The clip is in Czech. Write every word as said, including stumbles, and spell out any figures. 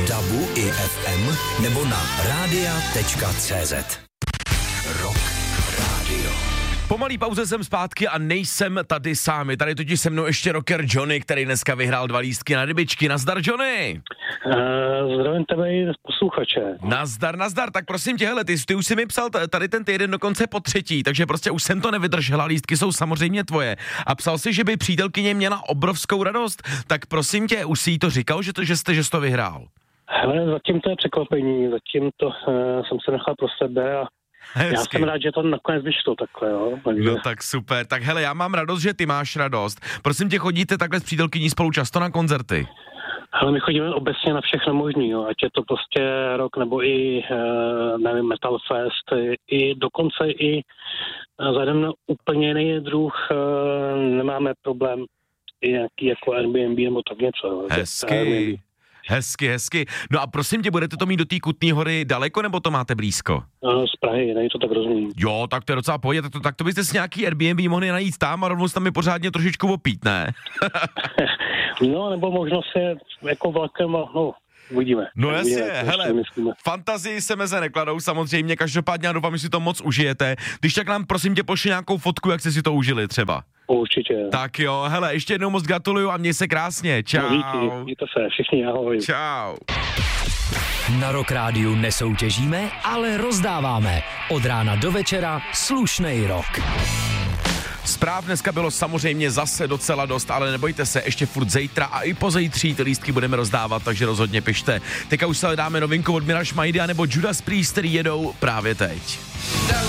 dabu i ef em nebo na rádia tečka cé zet. Rock Radio. Po malý pauze jsem zpátky a nejsem tady sám. Je tady totiž se mnou ještě rocker Johnny, který dneska vyhrál dva lístky na rybičky. Nazdar, Johnny! Uh, zdravím tebe i posluchače. Nazdar, nazdar, tak prosím tě, hele, ty, ty už jsi mi psal t- tady ten týden dokonce po třetí, takže prostě už jsem to nevydržela, lístky jsou samozřejmě tvoje. A psal si, že by přítelkyně měla obrovskou radost, tak prosím tě, už jsi jí to říkal, že, to, že, jste, že jsi to vyhrál? Hele, zatím to je překvapení, zatím to uh, jsem se nechal pro sebe a hezky. Já jsem rád, že to nakonec vyšlo takhle, jo. Takže... No tak super, tak hele, já mám radost, že ty máš radost. Prosím tě, chodíte takhle s přítelkyní spolu často na koncerty? Ale my chodíme obecně na všechno možný, jo, ať je to prostě rock, nebo i, uh, nevím, Metal Fest, i, i dokonce i uh, vzhledem na úplně jiný druh uh, nemáme problém i nějaký jako Airbnb nebo tak něco. Jo. Hezky, hezky, hezky. No a prosím tě, budete to mít do té Kutné Hory daleko, nebo to máte blízko? Uh, z Prahy, není to tak rozumím. Jo, tak to je docela pohodě, tak to, tak to byste si nějaký Airbnb mohli najít tam a rovnou tam je pořádně trošičku opít, ne? No, nebo možno se jako vlakem a no, uvidíme. No jasně, uvidíme, hele, fantazii se meze nekladou samozřejmě, každopádně já doufám, že si to moc užijete. Když tak nám prosím tě pošli nějakou fotku, jak jste si to užili třeba. Určitě. Tak jo, hele, ještě jednou moc gratuluju a měj se krásně, čau. No, díky, díky se, všichni ahoj. Čau. Na Rock Rádiu nesoutěžíme, ale rozdáváme. Od rána do večera slušnej rock. Zpráv dneska bylo samozřejmě zase docela dost, ale nebojte se, ještě furt zítra a i pozejtří ty lístky budeme rozdávat, takže rozhodně pište. Teďka už se dáme novinku od Mira Šmajdy a nebo Judas Priest, který jedou právě teď.